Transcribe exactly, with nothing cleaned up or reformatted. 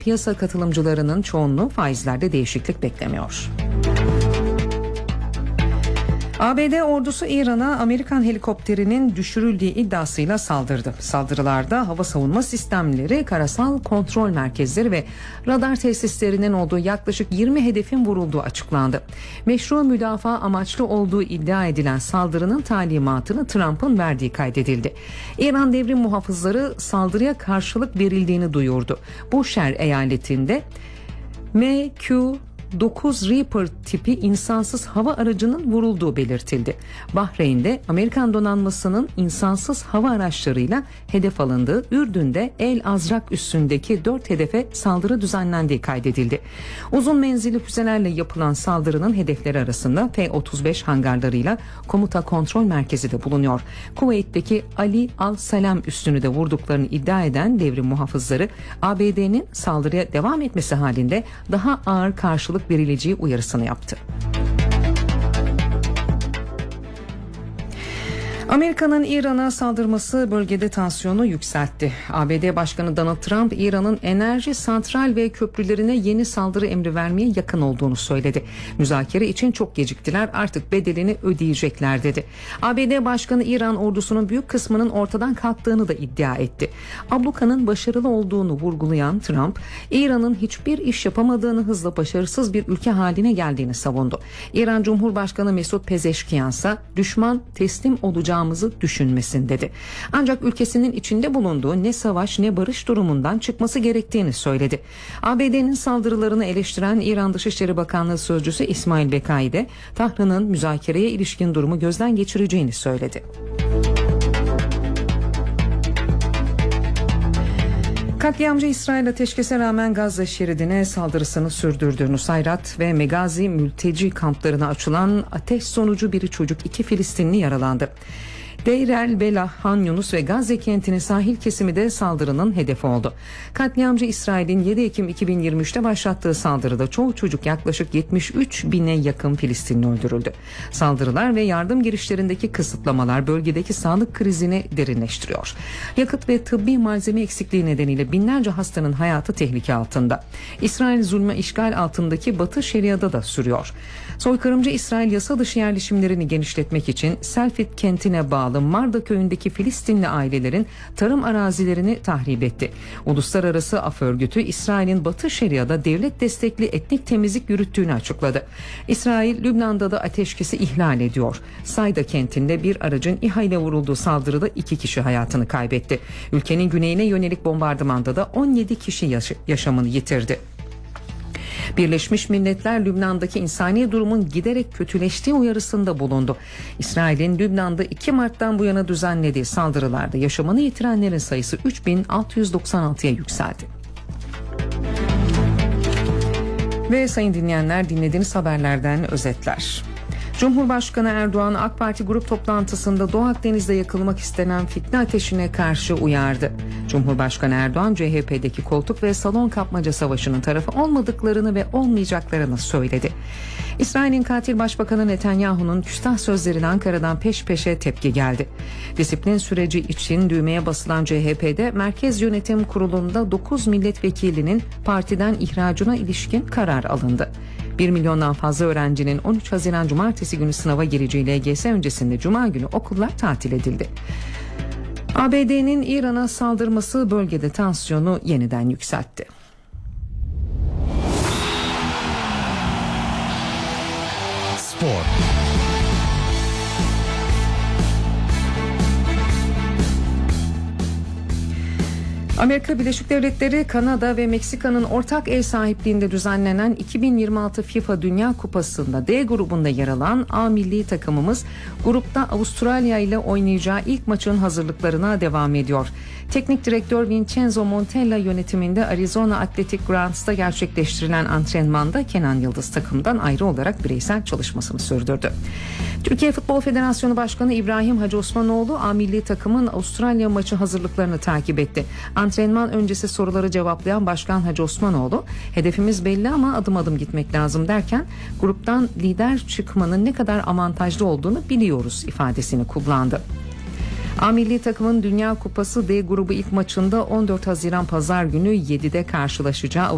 piyasa katılımcılarının çoğunluğu faizlerde değişiklik beklemiyor. A B D ordusu İran'a Amerikan helikopterinin düşürüldüğü iddiasıyla saldırdı. Saldırılarda hava savunma sistemleri, karasal kontrol merkezleri ve radar tesislerinin olduğu yaklaşık yirmi hedefin vurulduğu açıklandı. Meşru müdafaa amaçlı olduğu iddia edilen saldırının talimatını Trump'ın verdiği kaydedildi. İran devrim muhafızları saldırıya karşılık verildiğini duyurdu. Buşer eyaletinde M Q dokuz Reaper tipi insansız hava aracının vurulduğu belirtildi. Bahreyn'de Amerikan donanmasının insansız hava araçlarıyla hedef alındığı, Ürdün'de El Azrak üssündeki dört hedefe saldırı düzenlendiği kaydedildi. Uzun menzilli füzelerle yapılan saldırının hedefleri arasında F otuz beş hangarlarıyla komuta kontrol merkezi de bulunuyor. Kuveyt'teki Ali Al Salam üssünü de vurduklarını iddia eden devrim muhafızları, A B D'nin saldırıya devam etmesi halinde daha ağır karşılık verileceği uyarısını yaptı. Amerika'nın İran'a saldırması bölgede tansiyonu yükseltti. A B D Başkanı Donald Trump, İran'ın enerji, santral ve köprülerine yeni saldırı emri vermeye yakın olduğunu söyledi. Müzakere için çok geciktiler, artık bedelini ödeyecekler dedi. A B D Başkanı İran ordusunun büyük kısmının ortadan kalktığını da iddia etti. Ablukanın başarılı olduğunu vurgulayan Trump, İran'ın hiçbir iş yapamadığını, hızla başarısız bir ülke haline geldiğini savundu. İran Cumhurbaşkanı Mesut Pezeşkiyan ise düşman teslim olacağını düşünmesin dedi. Ancak ülkesinin içinde bulunduğu ne savaş ne barış durumundan çıkması gerektiğini söyledi. A B D'nin saldırılarını eleştiren İran Dışişleri Bakanlığı Sözcüsü İsmail Bekai de Tahran'ın müzakereye ilişkin durumu gözden geçireceğini söyledi. Katliamcı İsrail ateşkese rağmen Gazze şeridine saldırısını sürdürdü. Nusayrat ve Megazi mülteci kamplarına açılan ateş sonucu biri çocuk, iki Filistinli yaralandı. Deir el Belah, Han Yunus ve Gazze kentinin sahil kesimi de saldırının hedefi oldu. Katliamcı İsrail'in yedi Ekim iki bin yirmi üçte başlattığı saldırıda çoğu çocuk, yaklaşık yetmiş üç bine yakın Filistinli öldürüldü. Saldırılar ve yardım girişlerindeki kısıtlamalar bölgedeki sağlık krizini derinleştiriyor. Yakıt ve tıbbi malzeme eksikliği nedeniyle binlerce hastanın hayatı tehlike altında. İsrail zulme işgal altındaki Batı Şeria'da da sürüyor. Soykırımcı İsrail yasa dışı yerleşimlerini genişletmek için Selfit kentine bağlı Marda köyündeki Filistinli ailelerin tarım arazilerini tahrip etti. Uluslararası Af Örgütü, İsrail'in Batı Şeria'da devlet destekli etnik temizlik yürüttüğünü açıkladı. İsrail, Lübnan'da da ateşkesi ihlal ediyor. Sayda kentinde bir aracın İHA ile vurulduğu saldırıda iki kişi hayatını kaybetti. Ülkenin güneyine yönelik bombardımanda da on yedi kişi yaş- yaşamını yitirdi. Birleşmiş Milletler Lübnan'daki insani durumun giderek kötüleştiği uyarısında bulundu. İsrail'in Lübnan'da iki Mart'tan bu yana düzenlediği saldırılarda yaşamını yitirenlerin sayısı üç bin altı yüz doksan altıya yükseldi. Ve sayın dinleyenler, dinlediğiniz haberlerden özetler. Cumhurbaşkanı Erdoğan AK Parti grup toplantısında Doğu Akdeniz'de yakılmak istenen fitne ateşine karşı uyardı. Cumhurbaşkanı Erdoğan, C H P'deki koltuk ve salon kapmaca savaşının tarafı olmadıklarını ve olmayacaklarını söyledi. İsrail'in katil başbakanı Netanyahu'nun küstah sözlerine Ankara'dan peş peşe tepki geldi. Disiplin süreci için düğmeye basılan C H P'de Merkez Yönetim Kurulu'nda dokuz milletvekilinin partiden ihracına ilişkin karar alındı. bir milyondan fazla öğrencinin on üç Haziran Cumartesi günü sınava gireceği L G S öncesinde Cuma günü okullar tatil edildi. A B D'nin İran'a saldırması bölgede tansiyonu yeniden yükseltti. Spor. Amerika Birleşik Devletleri, Kanada ve Meksika'nın ortak ev sahipliğinde düzenlenen iki bin yirmi altı FIFA Dünya Kupası'nda D grubunda yer alan A milli takımımız grupta Avustralya ile oynayacağı ilk maçın hazırlıklarına devam ediyor. Teknik direktör Vincenzo Montella yönetiminde Arizona Athletic Grounds'ta gerçekleştirilen antrenmanda Kenan Yıldız takımdan ayrı olarak bireysel çalışmasını sürdürdü. Türkiye Futbol Federasyonu Başkanı İbrahim Hacı Osmanoğlu A milli takımın Avustralya maçı hazırlıklarını takip etti. Antrenman öncesi soruları cevaplayan Başkan Hacı Osmanoğlu, hedefimiz belli ama adım adım gitmek lazım derken gruptan lider çıkmanın ne kadar avantajlı olduğunu biliyoruz ifadesini kullandı. A milli takımın Dünya Kupası D grubu ilk maçında on dört Haziran Pazar günü yedide karşılaşacağı